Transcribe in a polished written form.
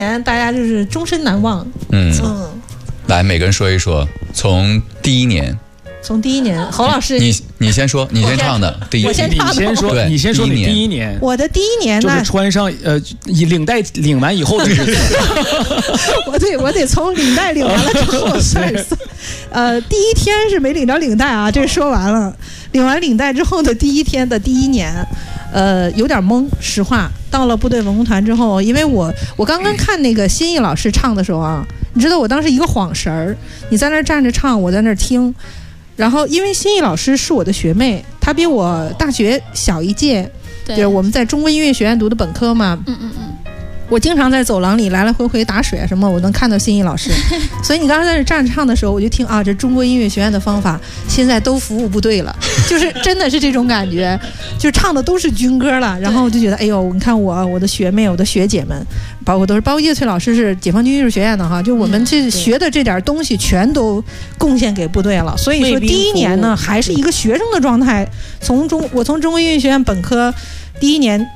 大家就是终身难忘。 来，每个人说一说，从第一年， 侯老师， 你先说，你先唱的第一年， 你先说你第一年。 我的第一年就是穿上领带领完以后的日子。 我得从领带领完了之后算。第一天是没领着领带啊，这说完了。领完领带之后的第一天的第一年，有点懵，实话。到了部队文工团之后，因为我刚刚看那个新艺老师唱的时候啊，你知道我当时一个晃神儿，你在那儿站着唱，我在那儿听。然后因为新艺老师是我的学妹，她比我大学小一届，就是我们在中国音乐学院读的本科嘛。我经常在走廊里来来回回打水啊什么，我能看到新艺老师。所以你刚才在这站着唱的时候，我就听啊，这中国音乐学院的方法现在都服务部队了，就是真的是这种感觉，就唱的都是军歌了。然后我就觉得，哎呦，你看我的学妹、我的学姐们，包括叶翠老师是解放军艺术学院的哈，就我们这学的这点东西全都贡献给部队了。所以说第一年呢，还是一个学生的状态。我从中国音乐学院本科第一年